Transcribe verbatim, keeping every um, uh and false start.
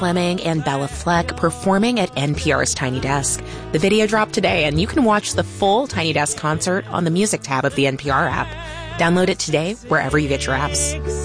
Fleming and Bella Fleck performing at N P R's Tiny Desk. The video dropped today, and you can watch the full Tiny Desk concert on the music tab of the N P R app. Download it today wherever you get your apps.